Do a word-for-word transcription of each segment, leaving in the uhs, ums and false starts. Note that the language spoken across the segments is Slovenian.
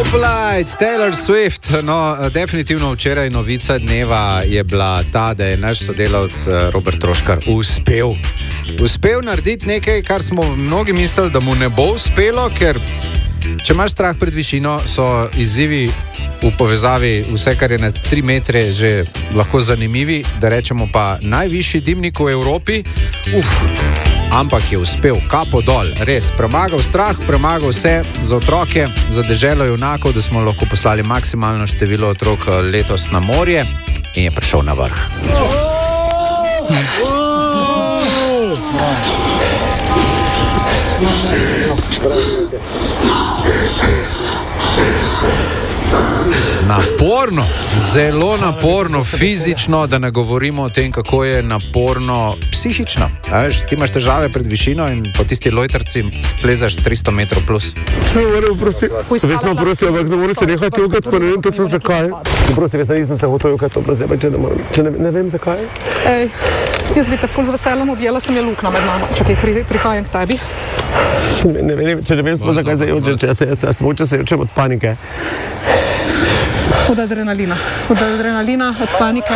Opalite, Taylor Swift. No, definitivno včeraj novica dneva je bila ta, da je naš sodelavec Robert Troškar uspel. Uspel narediti nekaj, kar smo mnogi mislili, da mu ne bo uspelo, ker če imaš strah pred višino, so izzivi v povezavi vse, kar je nad tri metre, že lahko zanimivi, da rečemo pa najvišji dimnik v Evropi. Uf, ampak je uspel, kapo dol, res, premagal strah, premagal vse za otroke, za deželo junakov, da smo lahko poslali maksimalno število otrok letos na morje in je prišel na vrh. Naporno, zelo naporno, fizično, da ne govorimo o tem, kako je naporno psihično. Veš, ti imaš težave pred višino in po tisti lojtrci splezaš tristo metrov plus. Ne morem, prosti, vedno prosti, ampak ne morem se nehati jogati, pa ne vem točno zakaj. Prosti, veš, da nisem se hotel jogati, to prosti, če ne morem, če ne, ne vem zakaj. Ej, jaz bi te ful z veseljem objela, sem je lukna med nama. Čakaj, pri, prihajam k tebi. Če ne, ne, če ne vem sploh zakaj se jočem, če se, se, se, se jočem od panike. Od adrenalina. Od adrenalina, od panike.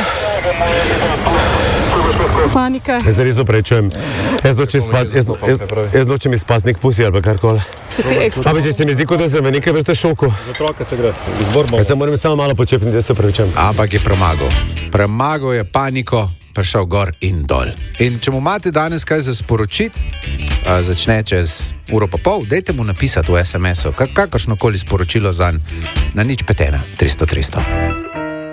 Panike. Jaz se res oprečujem. Jaz nočem spati, jaz, jaz, jaz nočem izpasti nek pusi ali karkoli. Ti si ekstra. Ampak, če se mi zdi, kot da sem v neke vrste šoku. Za otroke, če gre. Izborbo. Jaz se moram samo malo počepniti, da se oprečujem. Ampak je premagal. Premagal je paniko, prišel gor in dol. In če mu imate danes kaj za sporočiti, začne čez uro pa pol, dajte mu napisati v es em esu, kakršnokoli sporočilo zanj na nič pet ena tristo tristo.